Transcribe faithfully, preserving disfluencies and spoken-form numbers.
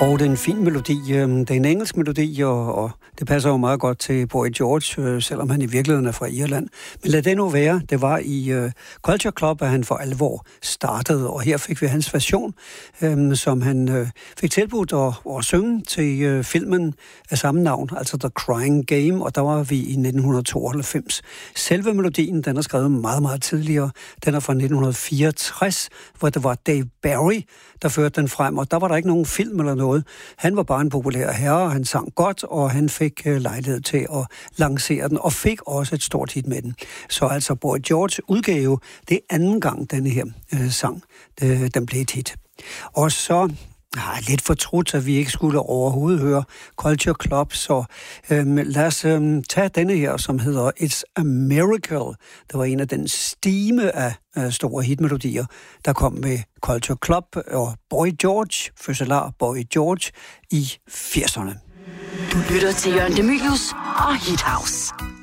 Og det er en fin melodi. Det er en engelsk melodi, og, og det passer jo meget godt til Boy George, selvom han i virkeligheden er fra Irland. Men lad det nu være. Det var i uh, Culture Club, at han for alvor startede, og her fik vi hans version, um, som han uh, fik tilbudt at, at synge til uh, filmen af samme navn, altså The Crying Game, og der var vi i nitten tooghalvfems. Selve melodien, den er skrevet meget, meget tidligere. Den er fra nitten fireogtres, hvor det var Dave Barry, der førte den frem, og der var der ikke nogen film eller noget. Han var bare en populær herre, han sang godt, og han fik uh, lejlighed til at lancere den, og fik også et stort hit med den. Så altså Boy George udgave, det er anden gang, denne her uh, sang, uh, den blev et hit. Og så Nej, lidt fortrudt, at vi ikke skulle overhovedet høre Culture Club, så øhm, lad os øhm, tage denne her, som hedder It's a Miracle. Det var en af den stime af øh, store hitmelodier, der kom med Culture Club og Boy George, fødselar Boy George, i firserne. Du lytter til Jørgen De Mylius og Hit House.